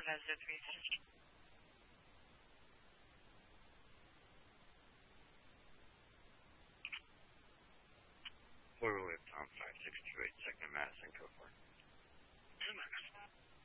Mazda 360. Four-wheel Tom 5628, second Madison, go for it.